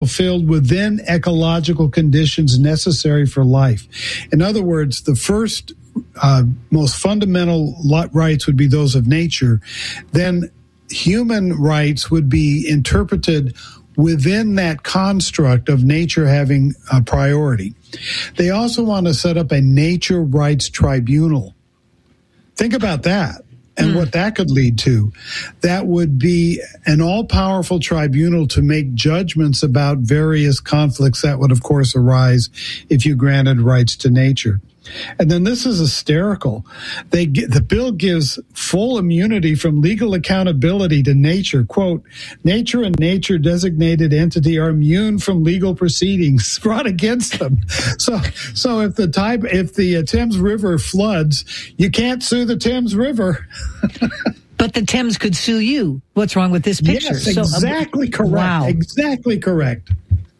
fulfilled within ecological conditions necessary for life. In other words, the first most fundamental rights would be those of nature. Then human rights would be interpreted within that construct of nature having a priority. They also want to set up a nature rights tribunal. Think about that and what that could lead to. That would be an all-powerful tribunal to make judgments about various conflicts that would, of course, arise if you granted rights to nature. And then this is hysterical. The bill gives full immunity from legal accountability to nature. Quote, nature and nature-designated entity are immune from legal proceedings brought against them. So if the Thames River floods, you can't sue the Thames River. But the Thames could sue you. What's wrong with this picture? Yes, exactly correct. Wow. Exactly correct.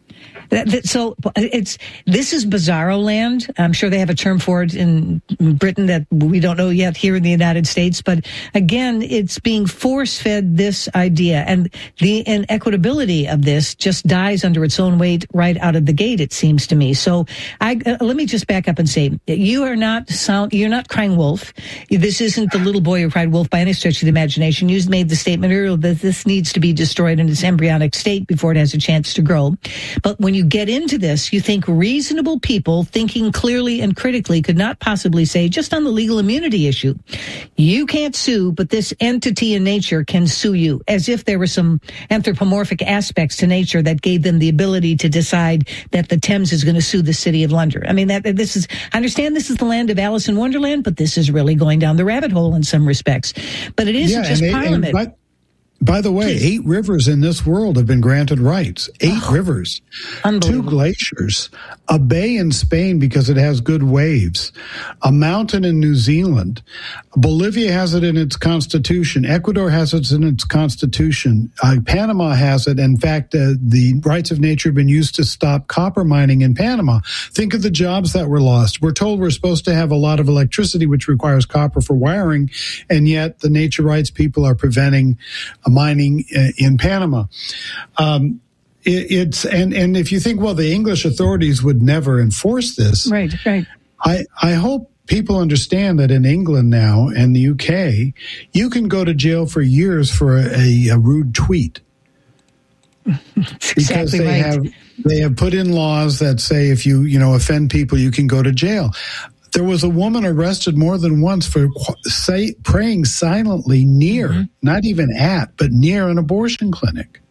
So this is bizarro land. I'm sure they have a term for it in Britain that we don't know yet here in the United States. But again, it's being force-fed this idea, and the inequitability of this just dies under its own weight right out of the gate, it seems to me. So let me just back up and say, you're not crying wolf. This isn't the little boy who cried wolf by any stretch of the imagination. You made the statement earlier that this needs to be destroyed in its embryonic state before it has a chance to grow. But when you get into this, you think reasonable people thinking clearly and critically could not possibly say, just on the legal immunity issue, you can't sue, but this entity in nature can sue you, as if there were some anthropomorphic aspects to nature that gave them the ability to decide that the Thames is going to sue the city of London. I mean, I understand this is the land of Alice in Wonderland, but this is really going down the rabbit hole in some respects. But it isn't just Parliament. By the way, 8 rivers in this world have been granted rights. 8 rivers, 2 glaciers, a bay in Spain because it has good waves, a mountain in New Zealand. Bolivia has it in its constitution. Ecuador has it in its constitution. Panama has it. In fact, the rights of nature have been used to stop copper mining in Panama. Think of the jobs that were lost. We're told we're supposed to have a lot of electricity, which requires copper for wiring, and yet the nature rights people are preventing mining in Panama. And if you think, well, the English authorities would never enforce this. Right. I hope people understand that in England now and the UK, you can go to jail for years for a rude tweet. Because they have put in laws that say if you offend people, you can go to jail. There was a woman arrested more than once for praying silently near, not even at, but near an abortion clinic.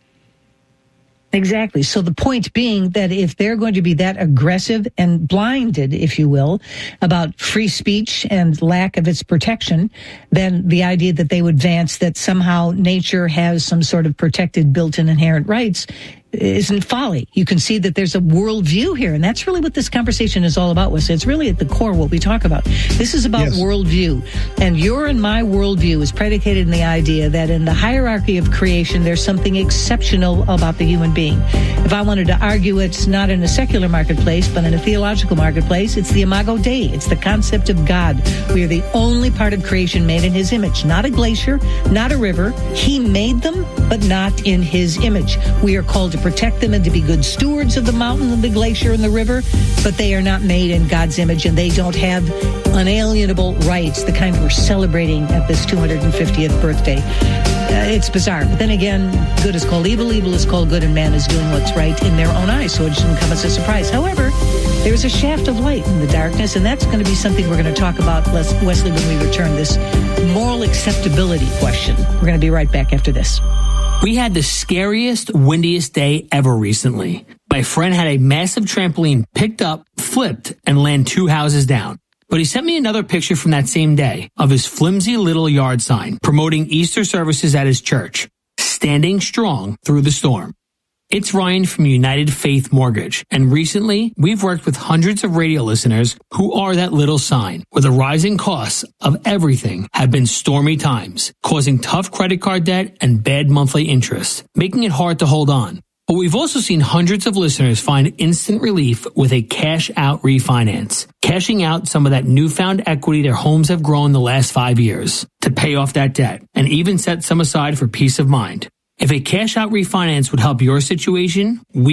Exactly. So the point being that if they're going to be that aggressive and blinded, if you will, about free speech and lack of its protection, then the idea that they would advance that somehow nature has some sort of protected built-in inherent rights isn't folly. You can see that there's a worldview here, and that's really what this conversation is all about, Wesley. It's really at the core what we talk about. This is about worldview, and your and my worldview is predicated in the idea that in the hierarchy of creation, there's something exceptional about the human being. If I wanted to argue it's not in a secular marketplace, but in a theological marketplace, it's the imago Dei. It's the concept of God. We are the only part of creation made in his image, not a glacier, not a river. He made them, but not in his image. We are called to protect them and to be good stewards of the mountain and the glacier and the river, but they are not made in God's image, and they don't have unalienable rights, the kind we're celebrating at this 250th birthday. It's bizarre. But then again, good is called evil, evil is called good, and man is doing what's right in their own eyes, so it shouldn't come as a surprise. However, there's a shaft of light in the darkness, and that's going to be something we're going to talk about, Wesley, when we return, this moral acceptability question. We're going to be right back after this. We had the scariest, windiest day ever recently. My friend had a massive trampoline picked up, flipped, and land 2 houses down. But he sent me another picture from that same day of his flimsy little yard sign promoting Easter services at his church, standing strong through the storm. It's Ryan from United Faith Mortgage, and recently we've worked with hundreds of radio listeners who are that little sign, where the rising costs of everything have been stormy times, causing tough credit card debt and bad monthly interest, making it hard to hold on. But we've also seen hundreds of listeners find instant relief with a cash-out refinance, cashing out some of that newfound equity their homes have grown the last 5 years to pay off that debt, and even set some aside for peace of mind. If a cash-out refinance would help your situation, we